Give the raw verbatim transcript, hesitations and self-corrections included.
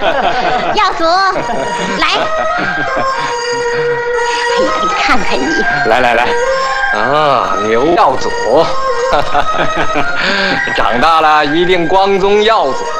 耀祖，来！哎呀，你看看你！ 来来来，啊，牛耀祖，长大了一定光宗耀祖。